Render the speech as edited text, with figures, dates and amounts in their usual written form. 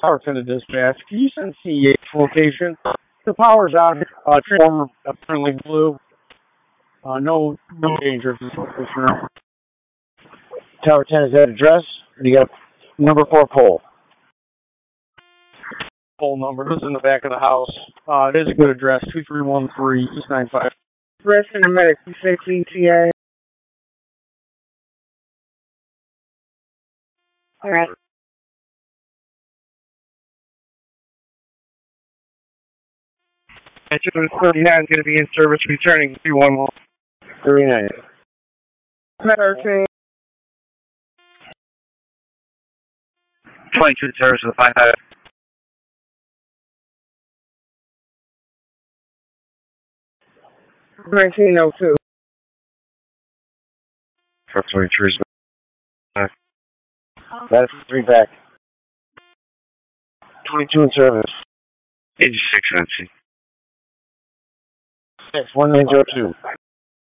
Power to the dispatch. Can you send CEH location? The power's on. Transformer apparently blue. No danger to the listener. Tower 10 is that address? Or you got number 4 pole? Pole number is in the back of the house. It is a good address. 2313 East 95. Rest in the medic. 6 ETA. All right. Engine 39 is going to be in service returning 311. 39. Med 22 in service with 55. 1902. Truck 23 is back. That's 3 back. 22 in service. 86 Nancy. 61902.